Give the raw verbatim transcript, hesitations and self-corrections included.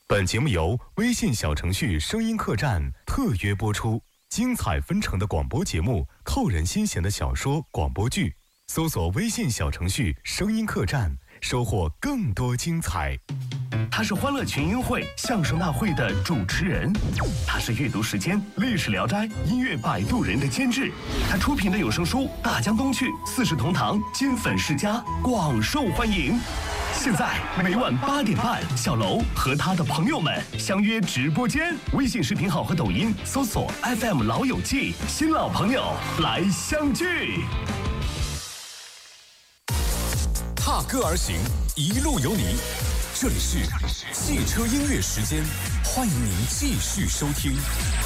本节目由微信小程序声音客栈特约播出，精彩纷呈的广播节目，扣人心弦的小说、广播剧，搜索微信小程序声音客栈，收获更多精彩。 他是欢乐群英会相声大会的主持人，他是阅读时间历史聊斋音乐摆渡人的监制，他出品的有声书《大江东去》《四世同堂》金粉世家广受欢迎。现在每晚八点半，小楼和他的朋友们相约直播间，微信视频号和抖音搜索 F M 老友记，新老朋友来相聚。 踏歌而行，一路有你。这里是汽车音乐时间，欢迎您继续收听。